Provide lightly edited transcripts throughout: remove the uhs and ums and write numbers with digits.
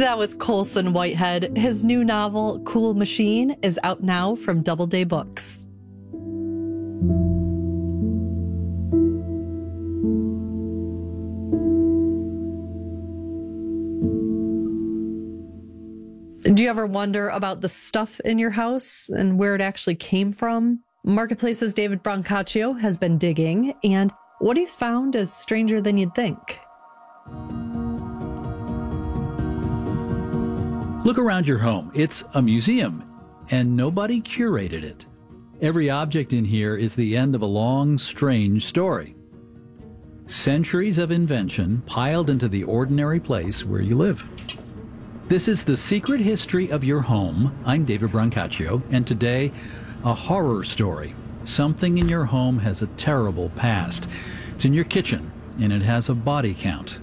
That was Colson Whitehead. His new novel, Cool Machine, is out now from Doubleday Books. Do you ever wonder about the stuff in your house and where it actually came from? Marketplace's David Brancaccio has been digging, and what he's found is stranger than you'd think. Look around your home. It's a museum, and nobody curated it. Every object in here is the end of a long, strange story. Centuries of invention piled into the ordinary place where you live. This is The Secret History of Your Home. I'm David Brancaccio, and today, a horror story. Something in your home has a terrible past. It's in your kitchen, and it has a body count.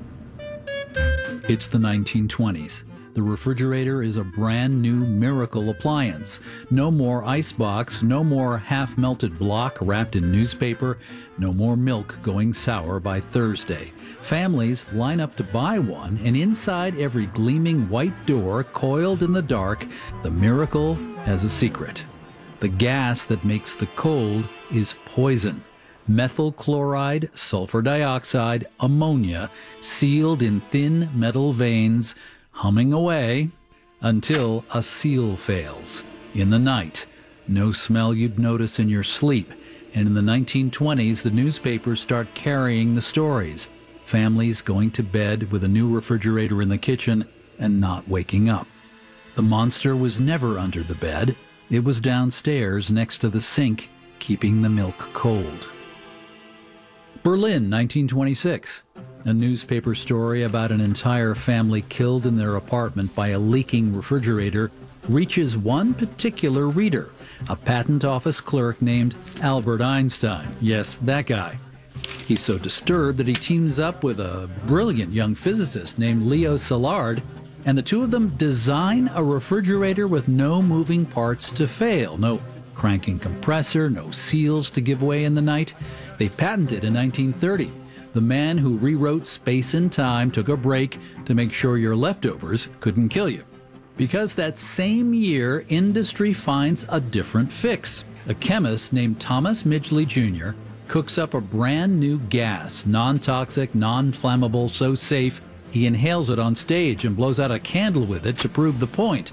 It's the 1920s. The refrigerator is a brand new miracle appliance. No more icebox, no more half-melted block wrapped in newspaper, no more milk going sour by Thursday. Families line up to buy one, and inside every gleaming white door coiled in the dark, the miracle has a secret. The gas that makes the cold is poison. Methyl chloride, sulfur dioxide, ammonia, sealed in thin metal veins, humming away until a seal fails. In the night, no smell you'd notice in your sleep. And in the 1920s, the newspapers start carrying the stories. Families going to bed with a new refrigerator in the kitchen and not waking up. The monster was never under the bed. It was downstairs next to the sink, keeping the milk cold. Berlin, 1926. A newspaper story about an entire family killed in their apartment by a leaking refrigerator reaches one particular reader, a patent office clerk named Albert Einstein. Yes, that guy. He's so disturbed that he teams up with a brilliant young physicist named Leo Szilard, and the two of them design a refrigerator with no moving parts to fail, no cranking compressor, no seals to give way in the night. They patented in 1930. The man who rewrote Space and Time took a break to make sure your leftovers couldn't kill you. Because that same year, industry finds a different fix. A chemist named Thomas Midgley Jr. cooks up a brand new gas, non-toxic, non-flammable, so safe, he inhales it on stage and blows out a candle with it to prove the point.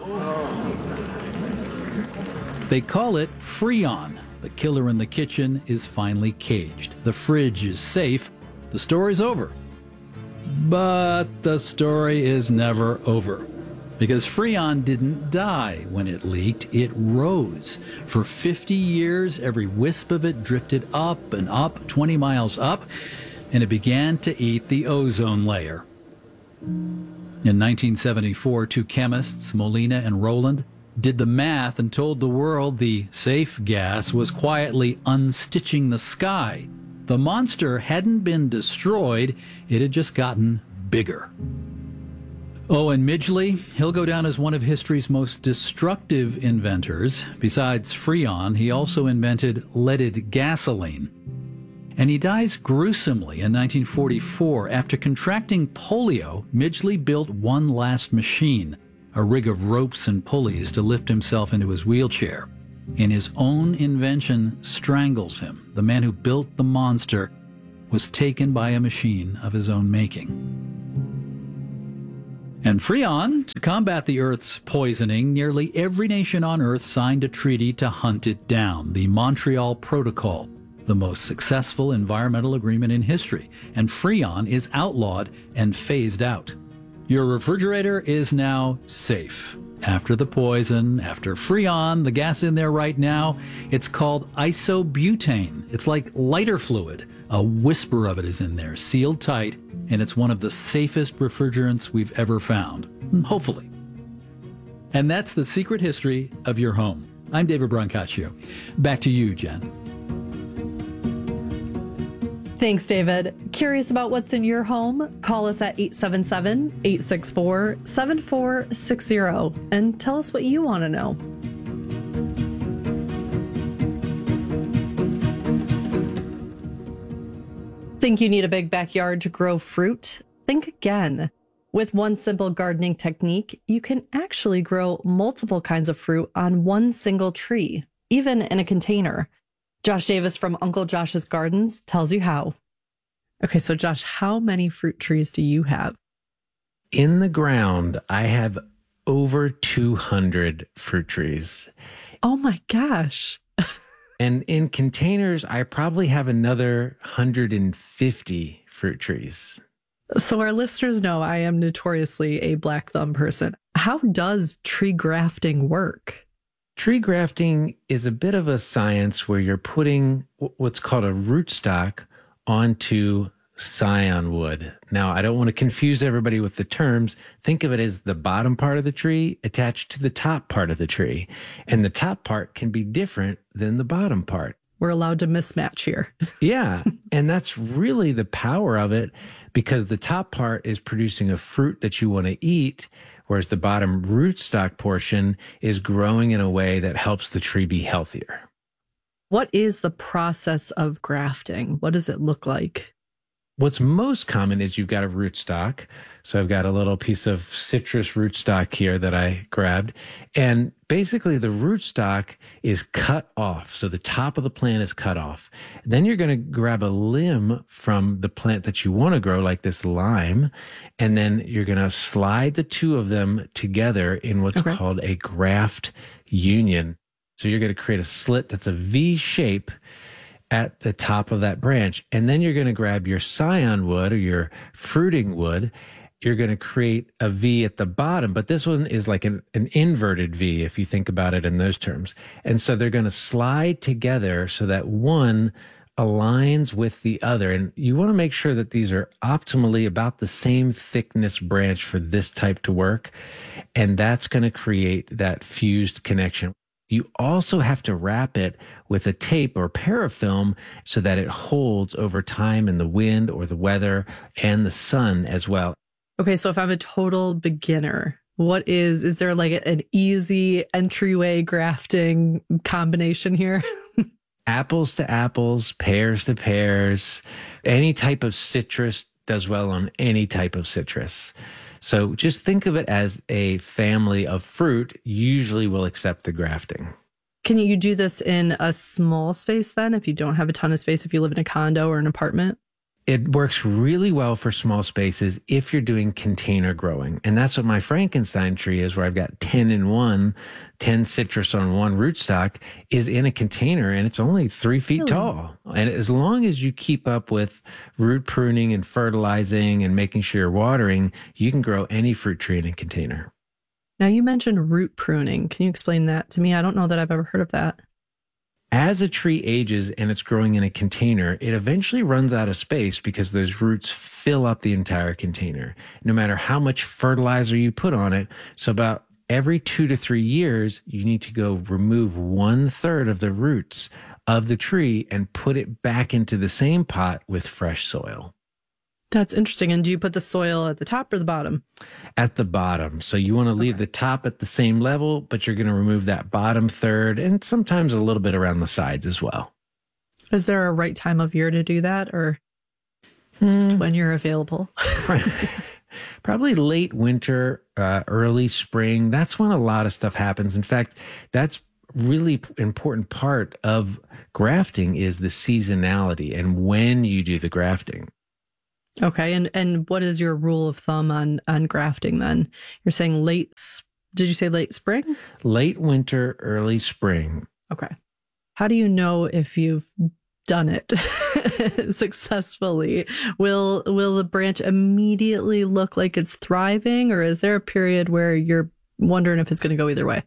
They call it Freon. The killer in the kitchen is finally caged. The fridge is safe. The story's over. But the story is never over. Because Freon didn't die when it leaked, it rose. For 50 years, every wisp of it drifted up and up, 20 miles up, and it began to eat the ozone layer. In 1974, two chemists, Molina and Rowland, did the math and told the world the safe gas was quietly unstitching the sky. The monster hadn't been destroyed, it had just gotten bigger. Oh, and Midgley, he'll go down as one of history's most destructive inventors. Besides Freon, he also invented leaded gasoline. And he dies gruesomely in 1944. After contracting polio, Midgley built one last machine, a rig of ropes and pulleys to lift himself into his wheelchair. And his own invention strangles him. The man who built the monster was taken by a machine of his own making. And Freon, to combat the Earth's poisoning, nearly every nation on Earth signed a treaty to hunt it down, the Montreal Protocol, the most successful environmental agreement in history. And Freon is outlawed and phased out. Your refrigerator is now safe. After the poison, after Freon, the gas in there right now, it's called isobutane. It's like lighter fluid. A whisper of it is in there, sealed tight, and it's one of the safest refrigerants we've ever found. Hopefully. And that's the secret history of your home. I'm David Brancaccio. Back to you, Jen. Thanks, David. Curious about what's in your home? Call us at 877-864-7460 and tell us what you want to know. Think you need a big backyard to grow fruit? Think again. With one simple gardening technique, you can actually grow multiple kinds of fruit on one single tree, even in a container. Josh Davis from Uncle Josh's Gardens tells you how. Okay, so Josh, how many fruit trees do you have? In the ground, I have over 200 fruit trees. Oh my gosh. And in containers, I probably have another 150 fruit trees. So our listeners know I am notoriously a black thumb person. How does tree grafting work? Tree grafting is a bit of a science where you're putting what's called a rootstock onto scion wood. Now, I don't want to confuse everybody with the terms. Think of it as the bottom part of the tree attached to the top part of the tree. And the top part can be different than the bottom part. We're allowed to mismatch here. Yeah. And that's really the power of it, because the top part is producing a fruit that you want to eat, whereas the bottom rootstock portion is growing in a way that helps the tree be healthier. What is the process of grafting? What does it look like? What's most common is you've got a rootstock. So I've got a little piece of citrus rootstock here that I grabbed. And basically the rootstock is cut off. So the top of the plant is cut off. Then you're going to grab a limb from the plant that you want to grow, like this lime. And then you're going to slide the two of them together in what's called a graft union. So you're going to create a slit that's a V shape at the top of that branch. And then you're going to grab your scion wood or your fruiting wood. You're going to create a V at the bottom, but this one is like an inverted V, if you think about it in those terms. And so they're going to slide together so that one aligns with the other. And you want to make sure that these are optimally about the same thickness branch for this type to work. And that's going to create that fused connection. You also have to wrap it with a tape or parafilm so that it holds over time in the wind or the weather and the sun as well. Okay, so if I'm a total beginner, is there like an easy entryway grafting combination here? Apples to apples, pears to pears, any type of citrus does well on any type of citrus. So just think of it as a family of fruit usually will accept the grafting. Can you do this in a small space then, if you don't have a ton of space, if you live in a condo or an apartment? It works really well for small spaces if you're doing container growing. And that's what my Frankenstein tree is, where I've got 10 in one, 10 citrus on one rootstock, is in a container, and it's only 3 feet tall. And as long as you keep up with root pruning and fertilizing and making sure you're watering, you can grow any fruit tree in a container. Now, you mentioned root pruning. Can you explain that to me? I don't know that I've ever heard of that. As a tree ages and it's growing in a container, it eventually runs out of space because those roots fill up the entire container, no matter how much fertilizer you put on it. So about every 2 to 3 years, you need to go remove 1/3 of the roots of the tree and put it back into the same pot with fresh soil. That's interesting. And do you put the soil at the top or the bottom? At the bottom. So you want to leave the top at the same level, but you're going to remove that bottom third and sometimes a little bit around the sides as well. Is there a right time of year to do that, or just when you're available? Probably late winter, early spring. That's when a lot of stuff happens. In fact, that's really important part of grafting is the seasonality and when you do the grafting. Okay. And what is your rule of thumb on grafting then? You're saying did you say late spring? Late winter, early spring. Okay. How do you know if you've done it successfully? Will the branch immediately look like it's thriving, or is there a period where you're wondering if it's going to go either way?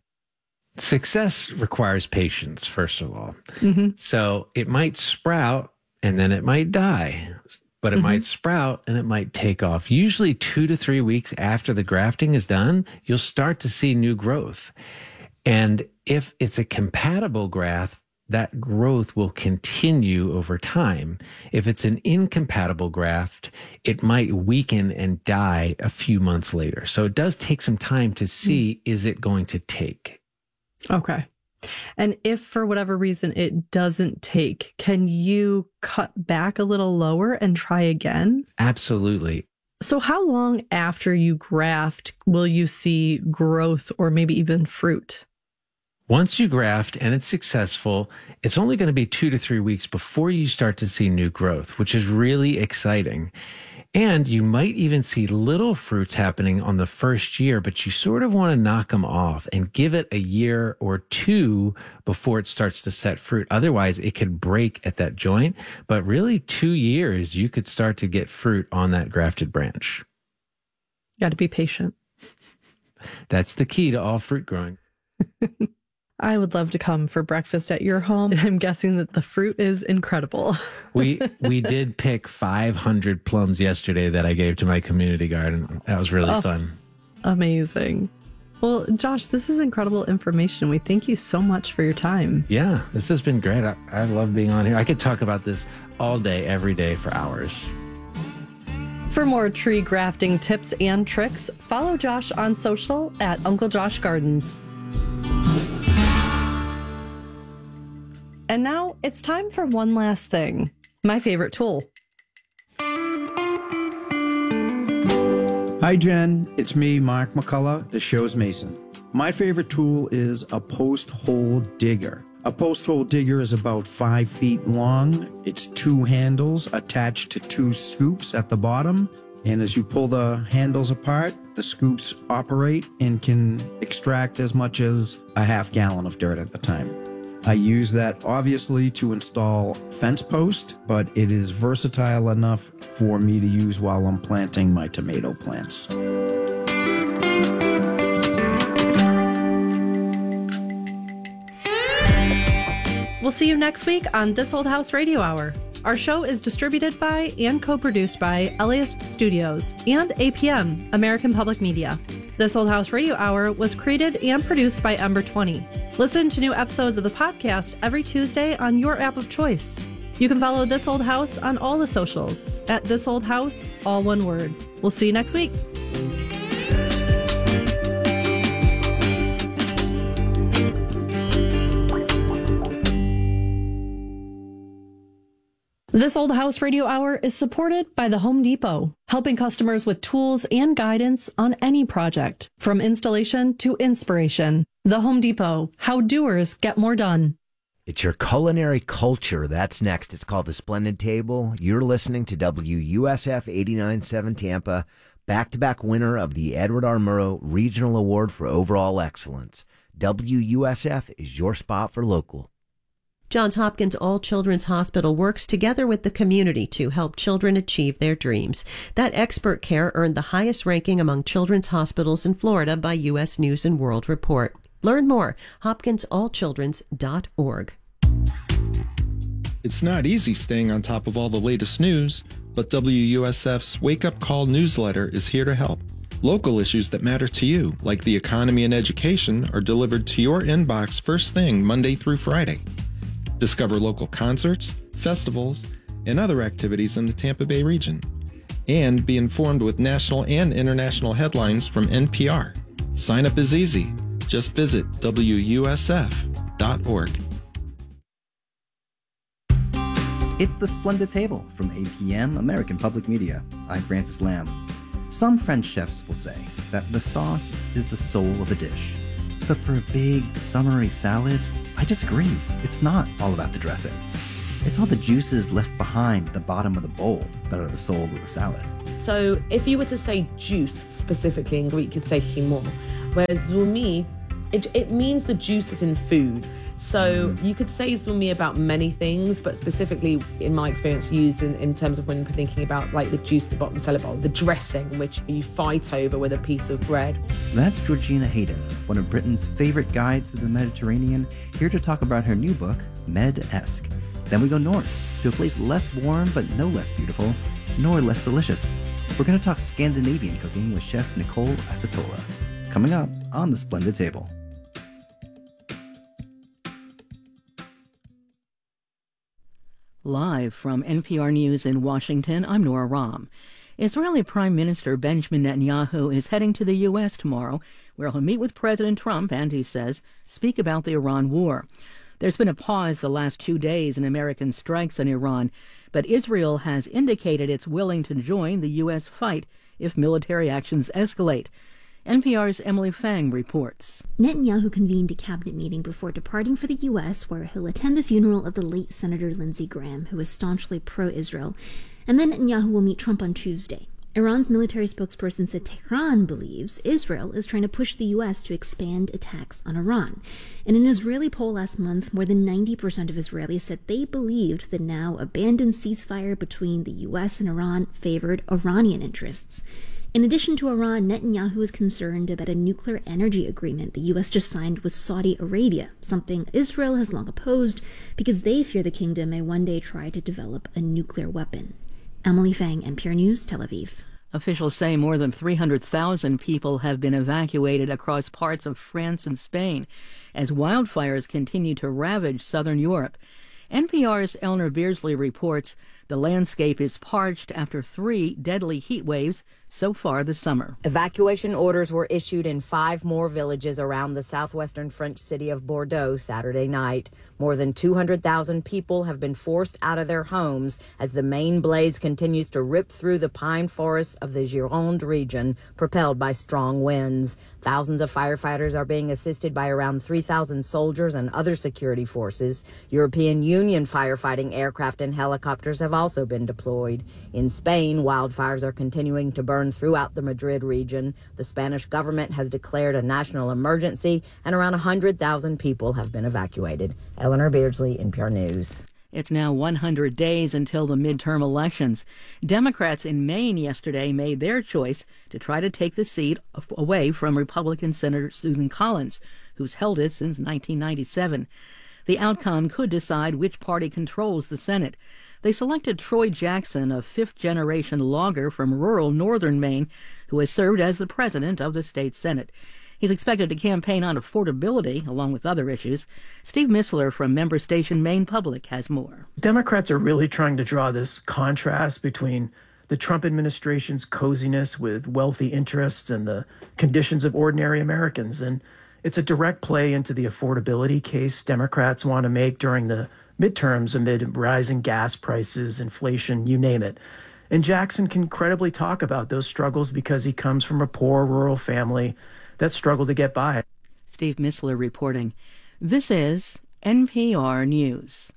Success requires patience, first of all. Mm-hmm. So it might sprout and then it might die. But it might sprout and it might take off. Usually 2 to 3 weeks after the grafting is done, you'll start to see new growth. And if it's a compatible graft, that growth will continue over time. If it's an incompatible graft, it might weaken and die a few months later. So it does take some time to see, is it going to take? Okay. And if for whatever reason it doesn't take, can you cut back a little lower and try again? Absolutely. So how long after you graft will you see growth or maybe even fruit? Once you graft and it's successful, it's only going to be 2 to 3 weeks before you start to see new growth, which is really exciting. And you might even see little fruits happening on the first year, but you sort of want to knock them off and give it a year or two before it starts to set fruit. Otherwise, it could break at that joint. But really, 2 years, you could start to get fruit on that grafted branch. Got to be patient. That's the key to all fruit growing. I would love to come for breakfast at your home. I'm guessing that the fruit is incredible. We did pick 500 plums yesterday that I gave to my community garden. That was really fun. Amazing. Well, Josh, this is incredible information. We thank you so much for your time. Yeah, this has been great. I love being on here. I could talk about this all day, every day for hours. For more tree grafting tips and tricks, follow Josh on social at Uncle Josh Gardens. And now it's time for one last thing. My favorite tool. Hi, Jen. It's me, Mark McCullough, the show's Mason. My favorite tool is a post hole digger. A post hole digger is about 5 feet long. It's 2 handles attached to 2 scoops at the bottom. And as you pull the handles apart, the scoops operate and can extract as much as a half gallon of dirt at a time. I use that obviously to install fence post, but it is versatile enough for me to use while I'm planting my tomato plants. We'll see you next week on This Old House Radio Hour. Our show is distributed by and co-produced by LAist Studios and APM, American Public Media. This Old House Radio Hour was created and produced by Ember 20. Listen to new episodes of the podcast every Tuesday on your app of choice. You can follow This Old House on all the socials at This Old House, all one word. We'll see you next week. This Old House Radio Hour is supported by the Home Depot, helping customers with tools and guidance on any project, from installation to inspiration. The Home Depot, how doers get more done. It's your culinary culture. That's next. It's called The Splendid Table. You're listening to WUSF 89.7 Tampa, back-to-back winner of the Edward R. Murrow Regional Award for Overall Excellence. WUSF is your spot for local. Johns Hopkins All Children's Hospital works together with the community to help children achieve their dreams. That expert care earned the highest ranking among children's hospitals in Florida by U.S. News & World Report. Learn more, hopkinsallchildrens.org. It's not easy staying on top of all the latest news, but WUSF's Wake Up Call newsletter is here to help. Local issues that matter to you, like the economy and education, are delivered to your inbox first thing Monday through Friday. Discover local concerts, festivals, and other activities in the Tampa Bay region. And be informed with national and international headlines from NPR. Sign up is easy. Just visit WUSF.org. It's The Splendid Table from APM, American Public Media. I'm Francis Lamb. Some French chefs will say that the sauce is the soul of a dish. But for a big, summery salad, I disagree. It's not all about the dressing. It's all the juices left behind at the bottom of the bowl that are the soul of the salad. So if you were to say juice specifically in Greek, you'd say chymon, whereas zoumi, it means the juices in food. So you could say zoumi about many things, but specifically, in my experience, used in terms of when thinking about like the juice at the bottom of the salad bowl, the dressing, which you fight over with a piece of bread. That's Georgina Hayden, one of Britain's favorite guides to the Mediterranean, here to talk about her new book, Med-esque. Then we go north, to a place less warm but no less beautiful, nor less delicious. We're going to talk Scandinavian cooking with Chef Nicole Asatola. Coming up on The Splendid Table. Live from NPR News in Washington, I'm Nora Rahm. Israeli Prime Minister Benjamin Netanyahu is heading to the U.S. tomorrow, where he'll meet with President Trump and, he says, speak about the Iran war. There's been a pause the last 2 days in American strikes on Iran, but Israel has indicated it's willing to join the U.S. fight if military actions escalate. NPR's Emily Fang reports. Netanyahu convened a cabinet meeting before departing for the U.S., where he'll attend the funeral of the late Senator Lindsey Graham, who was staunchly pro-Israel. And then Netanyahu will meet Trump on Tuesday. Iran's military spokesperson said Tehran believes Israel is trying to push the U.S. to expand attacks on Iran. In an Israeli poll last month, more than 90% of Israelis said they believed the now abandoned ceasefire between the U.S. and Iran favored Iranian interests. In addition to Iran, Netanyahu is concerned about a nuclear energy agreement the U.S. just signed with Saudi Arabia, something Israel has long opposed because they fear the kingdom may one day try to develop a nuclear weapon. Emily Fang, NPR News, Tel Aviv. Officials say more than 300,000 people have been evacuated across parts of France and Spain as wildfires continue to ravage southern Europe. NPR's Eleanor Beardsley reports the landscape is parched after 3 deadly heat waves so far this summer. Evacuation orders were issued in 5 more villages around the southwestern French city of Bordeaux Saturday night. More than 200,000 people have been forced out of their homes as the main blaze continues to rip through the pine forests of the Gironde region, propelled by strong winds. Thousands of firefighters are being assisted by around 3,000 soldiers and other security forces. European Union firefighting aircraft and helicopters have also been deployed. In Spain, wildfires are continuing to burn throughout the Madrid region. The Spanish government has declared a national emergency, and around 100,000 people have been evacuated. Eleanor Beardsley, NPR News. It's now 100 days until the midterm elections. Democrats in Maine yesterday made their choice to try to take the seat away from Republican Senator Susan Collins, who's held it since 1997. The outcome could decide which party controls the Senate. They selected Troy Jackson, a fifth-generation logger from rural northern Maine, who has served as the president of the state Senate. He's expected to campaign on affordability, along with other issues. Steve Missler from member station Maine Public has more. Democrats are really trying to draw this contrast between the Trump administration's coziness with wealthy interests and the conditions of ordinary Americans. And it's a direct play into the affordability case Democrats want to make during the midterms amid rising gas prices, inflation, you name it. And Jackson can credibly talk about those struggles because he comes from a poor rural family that struggled to get by. Steve Missler reporting. This is NPR News.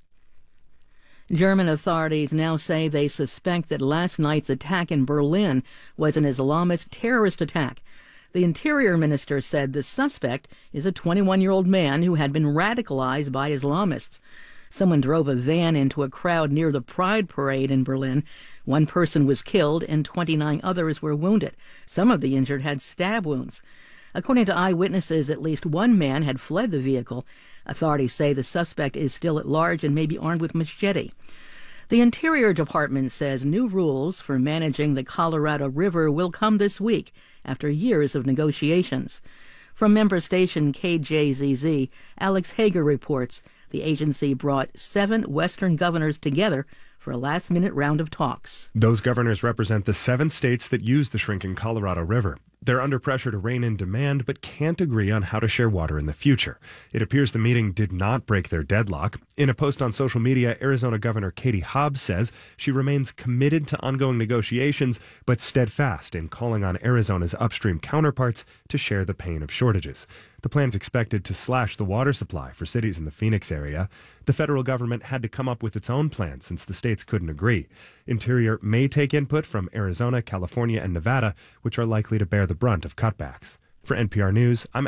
German authorities now say they suspect that last night's attack in Berlin was an Islamist terrorist attack. The Interior Minister said the suspect is a 21-year-old man who had been radicalized by Islamists. Someone drove a van into a crowd near the Pride Parade in Berlin. 1 person was killed and 29 others were wounded. Some of the injured had stab wounds. According to eyewitnesses, at least 1 man had fled the vehicle. Authorities say the suspect is still at large and may be armed with machete. The Interior Department says new rules for managing the Colorado River will come this week after years of negotiations. From member station KJZZ, Alex Hager reports the agency brought 7 Western governors together for a last-minute round of talks. Those governors represent the 7 states that use the shrinking Colorado River. They're under pressure to rein in demand, but can't agree on how to share water in the future. It appears the meeting did not break their deadlock. In a post on social media, Arizona Governor Katie Hobbs says she remains committed to ongoing negotiations, but steadfast in calling on Arizona's upstream counterparts to share the pain of shortages. The plan's expected to slash the water supply for cities in the Phoenix area. The federal government had to come up with its own plan since the states couldn't agree. Interior may take input from Arizona, California, and Nevada, which are likely to bear the brunt of cutbacks. For NPR News, I'm